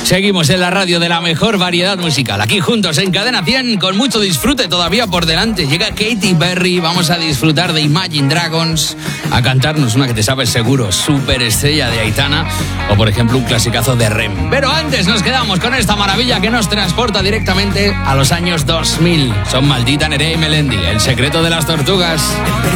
Seguimos en la radio de la mejor variedad musical. Aquí juntos en Cadena 100, con mucho disfrute todavía por delante. Llega Katy Perry, vamos a disfrutar de Imagine Dragons, a cantarnos una que te sabes seguro, Superestrella de Aitana, o por ejemplo un clasicazo de REM. Pero antes nos quedamos con esta maravilla que nos transporta directamente a los años 2000. Son Maldita Nerea y Melendi, El secreto de las tortugas.